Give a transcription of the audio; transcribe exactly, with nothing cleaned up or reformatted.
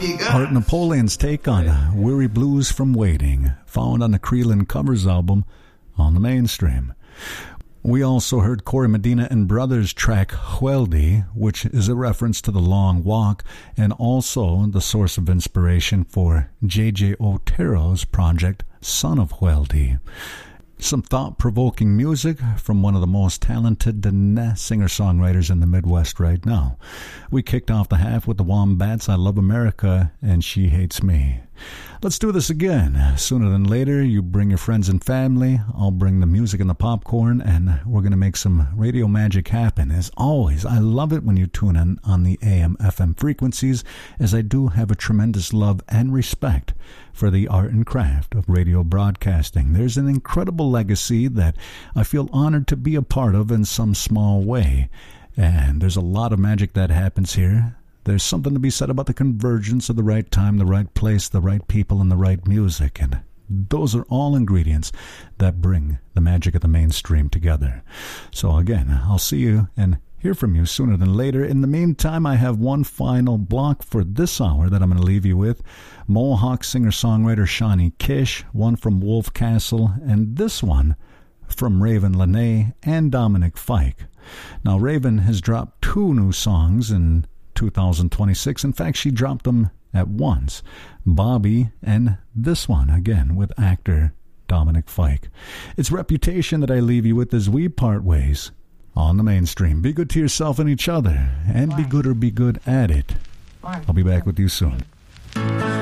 Art Napoleon's take on Weary Blues from Waiting, found on the Creelan Covers album On the Mainstream. We also heard Corey Medina and Brothers' track Hueldi, which is a reference to The Long Walk and also the source of inspiration for J J Otero's project Son of Hueldi. Some thought-provoking music from one of the most talented singer-songwriters in the Midwest right now. We kicked off the half with the Wombats, I Love America, and She Hates Me. Let's do this again. Sooner than later, you bring your friends and family. I'll bring the music and the popcorn, and we're going to make some radio magic happen. As always, I love it when you tune in on the A M F M frequencies, as I do have a tremendous love and respect for the art and craft of radio broadcasting. There's an incredible legacy that I feel honored to be a part of in some small way. And there's a lot of magic that happens here. There's something to be said about the convergence of the right time, the right place, the right people, and the right music. And those are all ingredients that bring the magic of the mainstream together. So again, I'll see you and hear from you sooner than later. In the meantime, I have one final block for this hour that I'm going to leave you with. Mohawk singer-songwriter Shawnee Kish, one from Wolf Castle, and this one from Raven Lene and Dominic Fike. Now, Raven has dropped two new songs in two thousand twenty-six. In fact, she dropped them at once. Bobby and this one, again, with actor Dominic Fike. It's Reputation that I leave you with as we part ways on the mainstream. Be good to yourself and each other, and be good or be good at it. I'll be back with you soon.